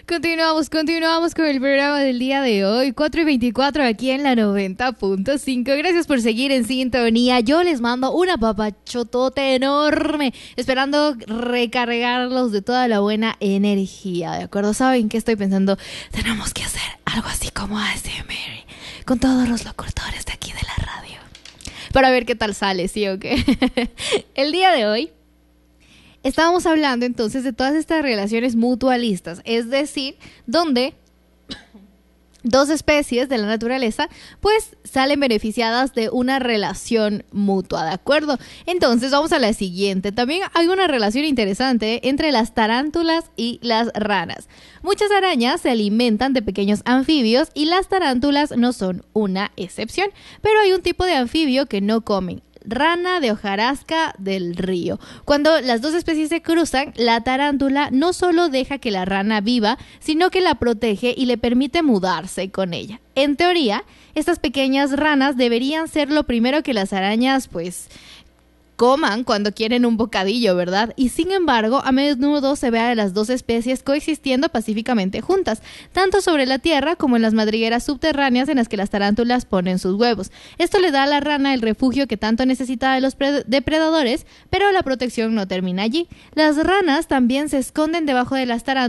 Continuamos con el programa del día de hoy, 4:24 aquí en la 90.5. Gracias por seguir en sintonía. Yo les mando una papachotote enorme, esperando recargarlos de toda la buena energía, ¿de acuerdo? ¿Saben qué estoy pensando? Tenemos que hacer algo así como ASMR con todos los locutores de aquí de la radio, para ver qué tal sale, ¿sí o qué? El día de hoy estábamos hablando entonces de todas estas relaciones mutualistas, es decir, donde dos especies de la naturaleza pues salen beneficiadas de una relación mutua, ¿de acuerdo? Entonces vamos a la siguiente. También hay una relación interesante entre las tarántulas y las ranas. Muchas arañas se alimentan de pequeños anfibios y las tarántulas no son una excepción, pero hay un tipo de anfibio que no comen: rana de hojarasca del río. Cuando las dos especies se cruzan, la tarántula no solo deja que la rana viva, sino que la protege y le permite mudarse con ella. En teoría, estas pequeñas ranas deberían ser lo primero que las arañas coman cuando quieren un bocadillo, ¿verdad? Y sin embargo, a menudo se ve a las dos especies coexistiendo pacíficamente juntas, tanto sobre la tierra como en las madrigueras subterráneas en las que las tarántulas ponen sus huevos. Esto le da a la rana el refugio que tanto necesita de los depredadores, pero la protección no termina allí. Las ranas también se esconden debajo de las tarántulas